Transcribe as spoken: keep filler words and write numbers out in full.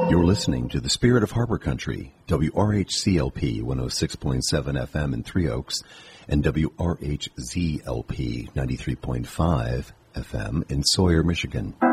You're listening to the Spirit of Harbor Country, W R H C L P one oh six point seven F M in Three Oaks, and W R H Z L P ninety-three point five F M in Sawyer, Michigan.